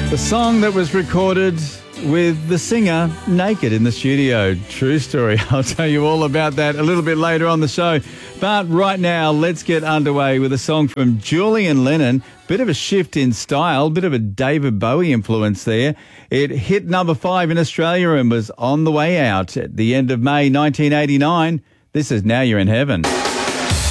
The song that was recorded with the singer naked in the studio. True story. I'll tell you all about that a little bit later on the show. But right now, let's get underway with a song from Julian Lennon. Bit of a shift in style, bit of a David Bowie influence there. It hit number 5 in Australia and was on the way out at the end of May 1989. This is Now You're in Heaven.